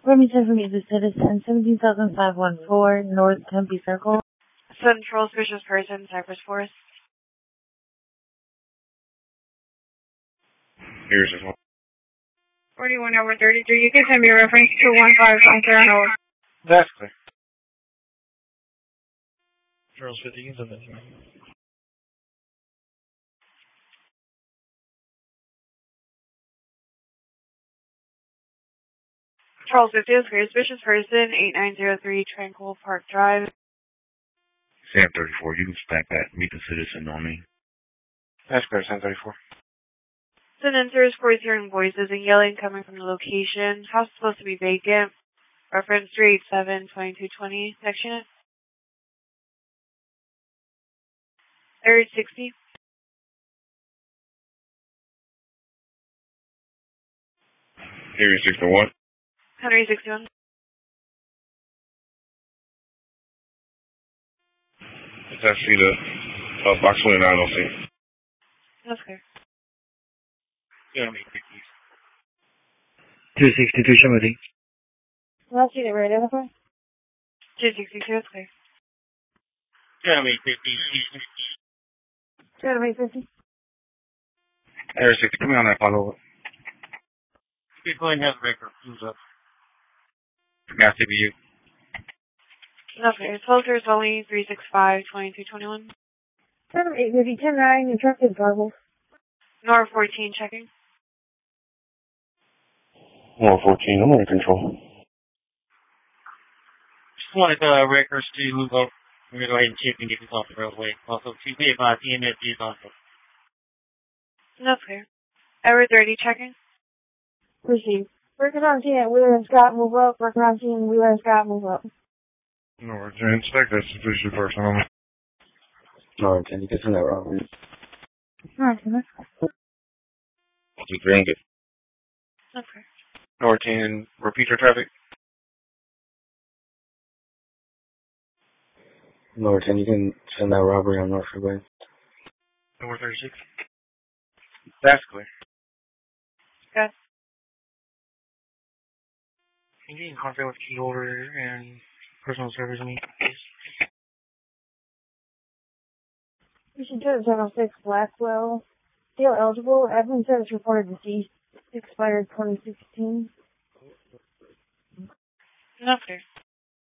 Remington from the Citizen, 17,514 North Tempe Circle. Central Suspicious Person, Cypress Forest. Here's this one. 41/33. You can send me a reference to 15 on Caranoa. That's clear. Charles 50, you can send that to me. Charles 50 is clear. Suspicious Person, 8903 Tranquil Park Drive. Sam 34, you can stack that. Meet the Citizen on me. That's clear, Sam 34. Sensors, voice hearing voices and yelling coming from the location. House is supposed to be vacant. Reference 387-2220. Next unit. Area 60. Area 61. Henry 61. It's actually the box 29 on C. That's clear. Yeah, 262 Shimody. Last unit, ready to identify? 262, that's clear. Yeah, 50. Got 50. Area 60, come on that follow-up. People in health record. Who's up? Got CPU. That's clear. Soldiers only 365-2221. 850, 10-9, instructed garbles. Nor 14 checking. Nor 14, I'm under control. Just wanted records to move up. We're going to go ahead and chip and get this off the roadway. Also, please be advised, EMS is on. That's clear. Area 30 checking. Received. Working on scene at Wheeler and Scott, move up. Working on scene, Wheeler and Scott, move up. No, inspect that suspicious person on me. No, can you get to that robbery? Alright, that's cool. Just drink it. That's clear. Nor 10, repeat your traffic. Nor 10, you can send that robbery on North Freeway. Number 36. That's clear. Good. Can you get in contact with key holder and personal service needs, please? Mission 706, Blackwell. Still eligible. Admin service reported deceased. Expired 2016. That's clear.